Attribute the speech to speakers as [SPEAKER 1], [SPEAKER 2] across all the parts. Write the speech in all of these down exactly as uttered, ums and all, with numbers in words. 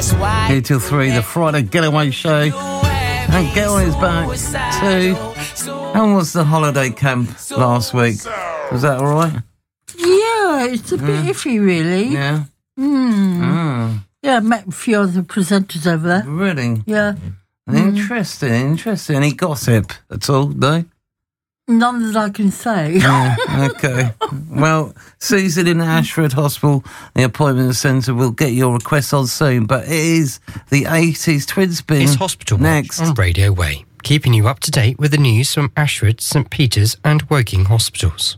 [SPEAKER 1] Here till three, the Friday Getaway Show. And Getaway is back too. How was the holiday camp last week? Was that all right?
[SPEAKER 2] Yeah, it's a bit
[SPEAKER 1] Mm.
[SPEAKER 2] iffy, really.
[SPEAKER 1] Yeah.
[SPEAKER 2] Mm.
[SPEAKER 1] Oh,
[SPEAKER 2] Yeah, I met a few other presenters over there.
[SPEAKER 1] really?
[SPEAKER 2] Yeah.
[SPEAKER 1] Interesting, interesting. Any gossip at all, no?
[SPEAKER 2] None that I can say.
[SPEAKER 1] Yeah, okay. Well, Susan in Ashford Hospital, the appointment centre, will get your request on soon, but it is the eighties Twin Spin.
[SPEAKER 3] It's Hospital
[SPEAKER 1] next
[SPEAKER 3] on Radio Way, keeping you up to date with the news from Ashford, St Peter's and Woking hospitals.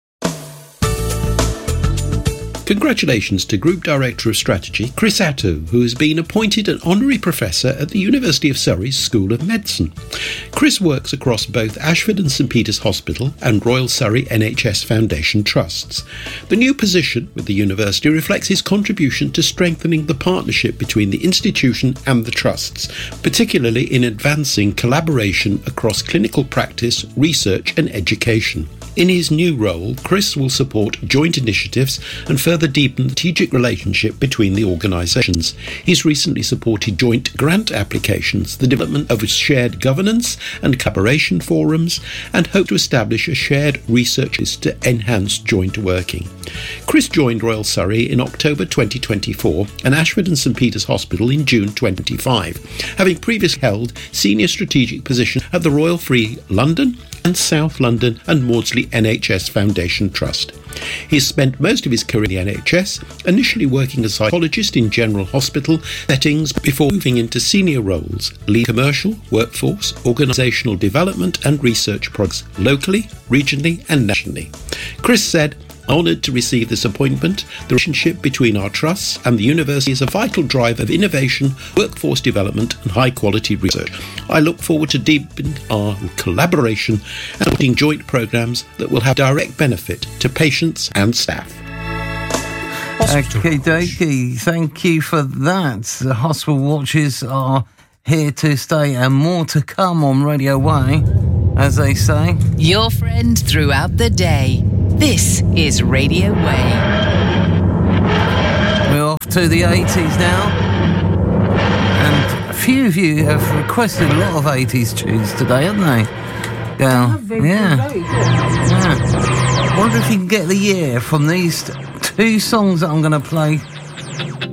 [SPEAKER 4] Congratulations to Group Director of Strategy, Chris Atto, who has been appointed an honorary professor at the University of Surrey's School of Medicine. Chris works across both Ashford and St Peter's Hospital and Royal Surrey N H S Foundation trusts. The new position with the university reflects his contribution to strengthening the partnership between the institution and the trusts, particularly in advancing collaboration across clinical practice, research and education. In his new role, Chris will support joint initiatives and further deepen the strategic relationship between the organisations. He's recently supported joint grant applications, the development of shared governance and collaboration forums, and hope to establish a shared research to enhance joint working. Chris joined Royal Surrey in October twenty twenty-four and Ashford and St Peter's Hospital in June twenty-five, having previously held senior strategic positions at the Royal Free London and South London and Maudsley N H S Foundation Trust. He's spent most of his career in the N H S, initially working as a psychologist in general hospital settings before moving into senior roles, lead commercial, workforce, organisational development and research projects locally, regionally and nationally. Chris said, "Honoured to receive this appointment. The relationship between our trusts and the university is a vital driver of innovation, workforce development and high-quality research. I look forward to deepening our collaboration and supporting joint programmes that will have direct benefit to patients and staff."
[SPEAKER 1] Okie dokie, thank you for that. The hospital watches are here to stay and more to come on Radio Way, as they say.
[SPEAKER 5] Your friend throughout the day. This is Radio Way.
[SPEAKER 1] We're off to the eighties now. And a few of you have requested a lot of eighties tunes today, haven't they? Yeah. Yeah. yeah. I wonder if you can get the year from these two songs that I'm going to play